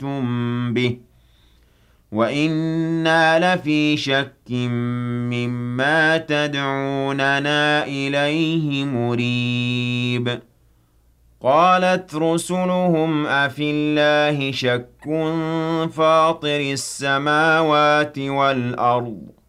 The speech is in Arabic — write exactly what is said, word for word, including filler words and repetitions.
أَشْرَكْتُم بِهِ وَإِنَّا لَفِي شَكٍّ مِّمَّا تَدْعُونَنَا إِلَيْهِ مُرِيبٍ قَالَتْ رُسُلُهُمْ أَفِي اللَّهِ شَكٌّ فَاطِرِ السَّمَاوَاتِ وَالْأَرْضِ